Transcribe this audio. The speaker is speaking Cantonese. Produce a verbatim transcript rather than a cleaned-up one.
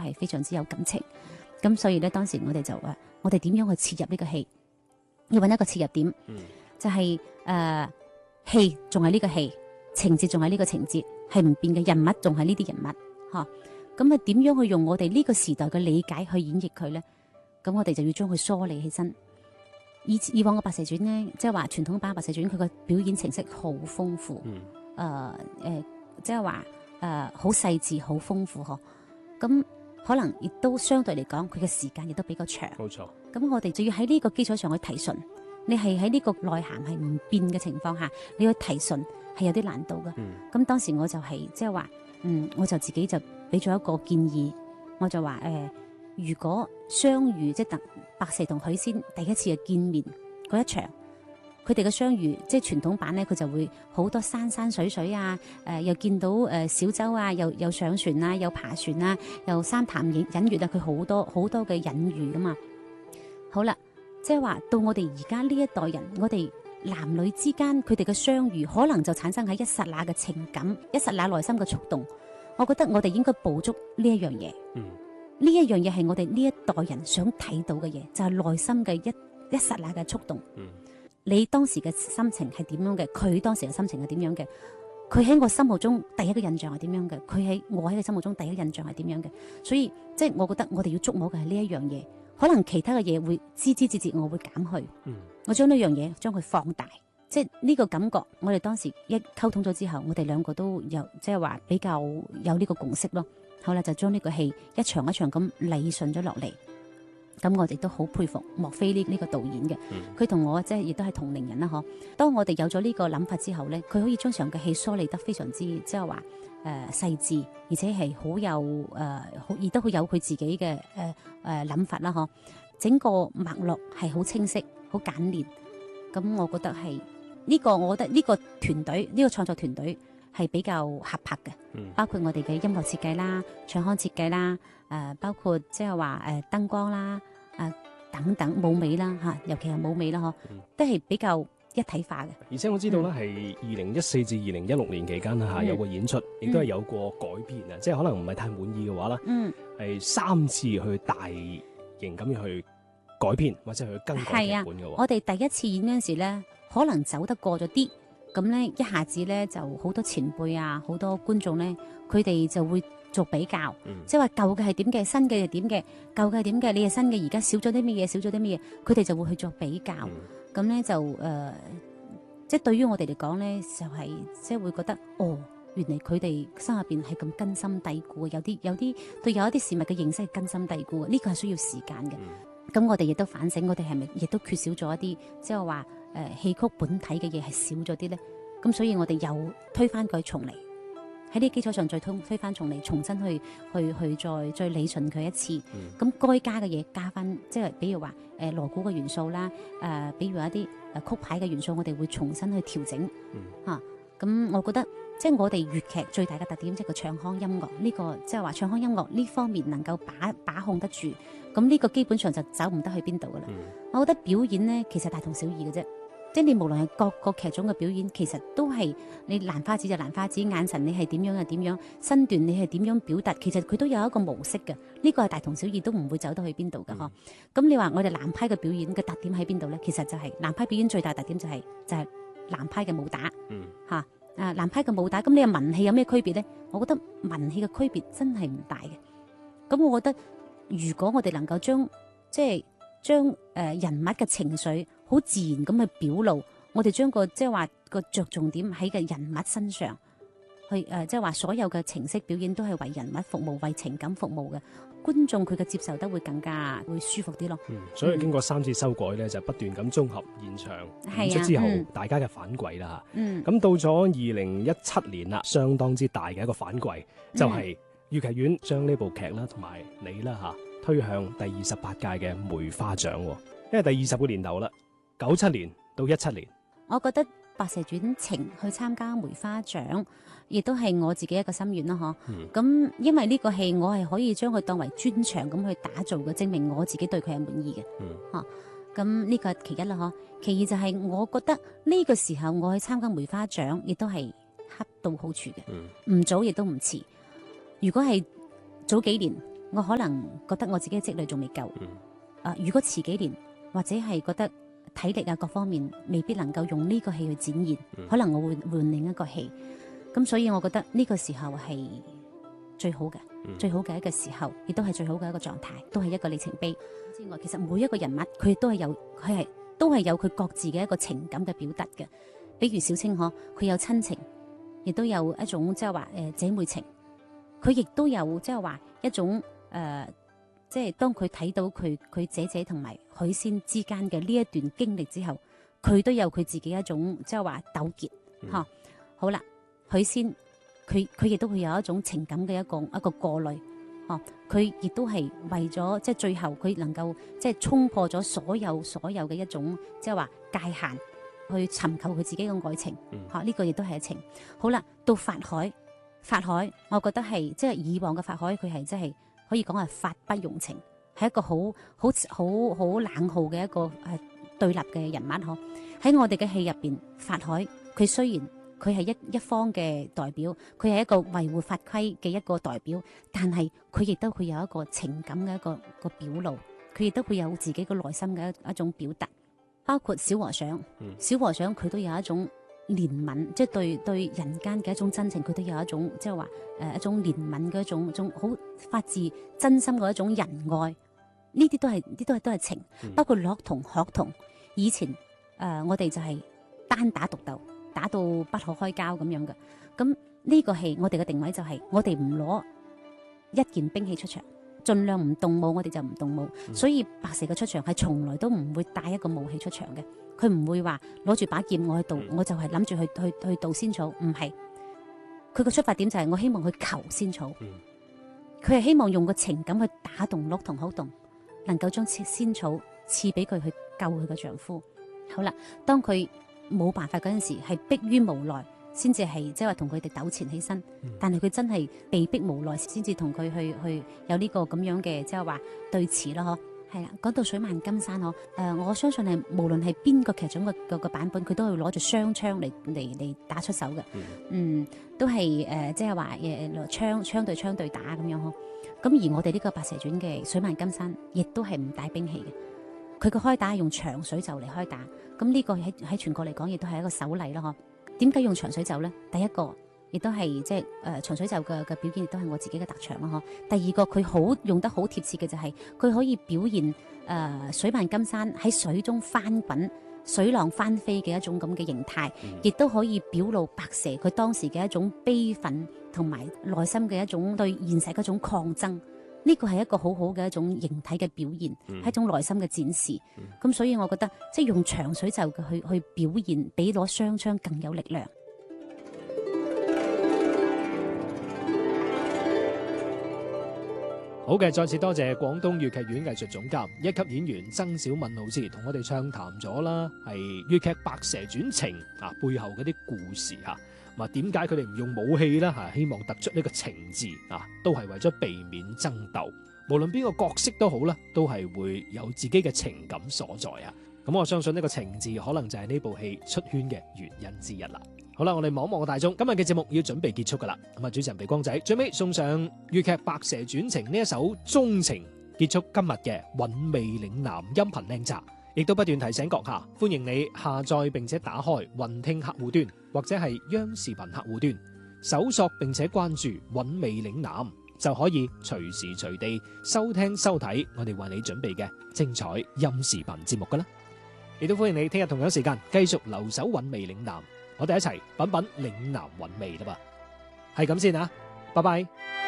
係非常之有感情。咁所以咧，當時我哋就話，我哋點樣去切入呢個戲？要揾一個切入點，嗯、就係誒戲仲係呢個戲，情節仲係呢個情節，係唔變嘅，人物仲係呢啲人物，嚇。咁啊，點樣去用我哋呢個時代嘅理解去演繹佢咧？咁我哋就要將佢梳理起身。以以往嘅《白蛇傳》咧，即係話傳統版《白蛇傳》，佢個表演程式好豐富，誒誒、嗯呃呃，即係話誒好細緻、好豐富嗬。咁可能亦都相對嚟講，佢嘅時間亦都比較長。冇錯。咁我哋就要喺呢個基礎上去提純。你係喺呢個內涵係唔變嘅情況下，你要提純係有啲難度嘅。咁、嗯、當時我就係即係話，嗯，我就自己就俾咗一個建議，我就話誒、呃，如果相遇即係等白蛇同許仙第一次嘅見面嗰一場，佢哋嘅相遇即係傳統版咧，佢就會好多山山水水啊，誒、呃、又見到誒小舟啊，又又上船啊，又爬船啊，又三潭隱隱月啊，佢好多好多嘅隱喻噶嘛。好啦。即係話到我哋而家呢一代人，我哋男女之間佢哋嘅相遇，可能就產生喺一剎那嘅情感，一剎那內心嘅觸動。我覺得我哋應該捕捉呢一樣嘢。嗯，呢一樣嘢係我哋呢一代人想睇到嘅嘢，就係、是、內心嘅一一剎那嘅觸動。嗯，你當時嘅心情係點樣嘅？佢當時嘅心情係點樣嘅？佢喺我心目中第一個印象係點樣嘅？佢喺我喺佢心目中第一個印象係點樣嘅？所以即係、就是、我覺得我哋要捉摸嘅係呢一樣嘢。可能其他嘅嘢會枝枝節節，我會減去。嗯，我將呢樣嘢將佢放大，即係呢個感覺。我哋當時一溝通咗之後，我哋兩個都有即係話比較有呢個共識咯。好啦，就將呢個戲一場一場咁理順咗落嚟。咁我哋都好佩服莫非呢呢個導演嘅，佢同、嗯、我即係亦都係同齡人啦。嗬，當我哋有咗呢個諗法之後咧，佢可以將場嘅戲梳理得非常之即係話。誒細緻，而且係好有誒，好亦都好有佢自己嘅誒誒諗法啦。嗬，整個脈絡係好清晰、好簡練。咁我覺得係呢、呢個，我覺得呢個團隊呢、呢個創作團隊係比較合拍嘅。嗯、包括我哋嘅音樂設計啦、唱腔設計啦，誒、呃、包括即係話誒燈光啦、誒、呃、等等舞美啦嚇，尤其係舞美啦，嗬，嗯、都係比較一體化嘅。 而且我知道咧，係二零一四至二零一六年期間嚇有個演出，亦都係有過改編啊，嗯、即係可能唔係太滿意嘅話啦，係、嗯、三次去大型咁樣去改編或者去更改劇本嘅喎。 我哋第一次演嗰陣時咧，可能走得過咗啲，咁咧一下子咧就好多前輩啊，好多觀眾咧，佢哋就會做比較，嗯、即係話舊嘅係點嘅，新嘅係點嘅，舊嘅係點嘅，你係新嘅，而家少咗啲乜嘢，少咗啲乜嘢，佢哋就會去做比較。咁咧、嗯、就誒、呃，即係對於我哋嚟講咧，就係、是、即係會覺得，哦，原嚟佢哋心入邊係咁根深蒂固嘅，有啲有啲對有一啲事物嘅認識係根深蒂固嘅，呢、這個係需要時間嘅。咁、嗯、我哋亦都反省，我哋係咪亦都缺少咗一啲，即係話誒戲曲本體嘅嘢係少咗啲咧？咁所以我哋又推翻佢重嚟。喺呢基礎上再推推翻重嚟，重新去去去再再理順佢一次。咁該、嗯、加嘅嘢加翻，即係比如話誒鑼鼓嘅元素啦，誒、呃、比如話一啲誒曲牌嘅元素，我哋會重新去調整。嚇、嗯，咁、啊、我覺得即係我哋粵劇最大嘅特點，即係個唱腔音樂呢、呢個，即係話唱腔音樂呢方面能夠把把控得住，咁呢個基本上就走唔得去邊度噶啦。嗯、我覺得表演咧其實大同小異嘅啫。即係你無論係各個劇種嘅表演，其實都係你蘭花指就蘭花指，眼神你係點樣就點樣，身段你係點樣表達，其實佢都有一個模式嘅。呢個係大同小異，都唔會走得去邊度嘅嗬。咁、嗯、你話我哋南派嘅表演嘅特點喺邊度咧？其實就係南派表演最大特點就係、是、就係、是、南派嘅武打，吓、嗯，啊南派嘅武打。咁你話文戲有咩區別咧？我覺得文戲嘅區別真係唔大嘅。咁我覺得如果我哋能夠將即係將誒人物嘅情緒好自然咁去表露，我哋將個即係話個着重點喺個人物身上，去誒即係話所有嘅程式表演都係為人物服務、為情感服務嘅，觀眾佢嘅接受得會更加會舒服啲咯。 嗯，所以經過三次修改咧，嗯、就不斷咁綜合現場演出之後，嗯、大家嘅反饋啦。嗯，咁到咗二零一七年啦，相當之大嘅一個反饋，就係粵劇院將呢部劇啦同埋你啦吓推向第二十八屆嘅梅花獎，因為第二十個年頭啦。九七年到一七年， 我覺得《白蛇傳情》去參加梅花獎，亦都係我自己一個心願啦，嗬、嗯。咁因為呢個戲，我係可以將佢當為專場咁去打造嘅，證明我自己對佢係滿意嘅，吓、嗯。咁呢個係其一啦，嗬。其二就係我覺得呢個時候我去參加梅花獎，亦都係恰到好處嘅，唔、嗯、早亦都唔遲。如果係早幾年， 我可能覺得我自己嘅積累仲未夠。 嗯啊、如果遲幾年或者係覺得體力啊各方面未必能夠用呢個戲去展現， 嗯、 可能我會換另一個戲。咁所以我覺得呢個時候係最好嘅， 嗯、 最好嘅一個時候，亦都係最好嘅一個狀態，都係一個里程碑之外。其實每一個人物佢都係有，佢係都係有佢各自嘅一個情感嘅表達嘅。比如小青可，佢有親情，亦都有一種即係話誒姐妹情。佢亦都有即係話一種誒。呃即係當佢睇到佢佢姐姐同埋許仙之間嘅呢一段經歷之後，佢都有佢自己一種即係話糾結吓、嗯。好啦，許仙佢佢亦都會有一種情感嘅一個一個過濾，吓佢亦都係為咗即係最後佢能夠即係衝破咗所有所有嘅一種即係話界限，去尋求佢自己嘅愛情吓。呢、嗯啊這個亦都係一情。好啦，到法海，法海，我覺得係即係以往嘅法海，佢係即係。可以講係法不容情，係一個好好好好冷酷嘅一個誒對立嘅人物嗬。喺我哋嘅戲入邊，法海佢雖然佢係一一方嘅代表，佢係一個維護法規嘅一個代表，但係佢亦都會有一個情感嘅一個一個表露，佢亦都會有自己個內心嘅一一種表達。包括小和尚，嗯、小和尚佢都有一種憐憫，即係對對人間嘅一種真情，佢都有一種即係話誒一種憐憫嘅一種一種好發自真心嘅一種仁愛，呢啲都係呢啲都係都係情。嗯、包括樂童、學童，以前誒、呃、我哋就係單打獨鬥，打到不可開交咁樣嘅。咁呢個戲我哋嘅定位就係我哋唔攞一件兵器出場，盡量唔動武，我哋就唔動武。嗯、所以白蛇嘅出場係從來都唔會帶一個武器出場嘅。佢唔會話攞住把劍我去渡，我就係諗住去去去渡仙草，唔係。佢個出發點就係我希望去求仙草，佢係、嗯、希望用個情感去打動鹿同好動，能夠將仙草賜俾佢去救佢嘅丈夫。好啦，當佢冇辦法嗰陣時，係迫於無奈，先至係即係話同佢哋糾纏起身。嗯、但係佢真係被逼無奈，先至同佢去去有呢個咁樣嘅即係話對峙咯，嗬。係啦，講到水漫金山嗬，誒、呃，我相信係無論係邊個劇種嘅個個版本，佢都會攞住雙槍嚟嚟嚟打出手嘅，嗯，嗯，都係誒，即係話誒，槍槍對槍對打咁樣嗬。咁而我哋呢個白蛇傳嘅水漫金山，亦都係唔帶兵器嘅，佢個開打係用長水袖嚟開打，咁呢個喺喺全國嚟講，亦都係一個首例咯，嗬。點解用長水袖咧？第一個。亦都係即係誒長水袖嘅嘅表現，亦都係我自己嘅特長啦。嗬，第二個佢好用得好貼切嘅就係、是、佢可以表現誒、呃、水漫金山喺水中翻滾、水浪翻飛嘅一種咁嘅形態，亦都、嗯、可以表露白蛇佢當時嘅一種悲憤同埋內心嘅一種對現實嗰種抗爭。呢個係一個好好嘅一種形體嘅表現，係、嗯、一種內心嘅展示。咁、嗯、所以我覺得即係用長水袖嘅去去表現，比攞雙槍更有力量。 好嘅，再次多謝廣東粵劇院藝術總監、一級演員曾小敏老師同我哋暢談咗啦，係粵劇《白蛇傳情》啊背後嗰啲故事吓，咁啊點解佢哋唔用武器啦吓？希望突出呢個情字啊，都係為咗避免爭鬥。無論邊個角色都好啦，都係會有自己嘅情感所在啊。咁我相信呢個情字可能就係呢部戲出圈嘅原因之一啦。好啦，我哋望望個大鐘，今日嘅節目要準備結束噶啦。咁啊，主持人鼻光仔最尾送上粵劇《白蛇傳情》呢一首鍾情，結束今日嘅韻味嶺南音頻靚集。亦都不斷提醒閣下，歡迎你下載並且打開雲聽客戶端或者係央視頻客戶端，搜索並且關注韻味嶺南，就可以隨時隨地收聽收睇我哋為你準備嘅精彩音視頻節目噶啦。亦都歡迎你聽日同樣時間繼續留守韻味嶺南。我哋一齊品品嶺南韻味啦噃，係咁先啊，拜拜。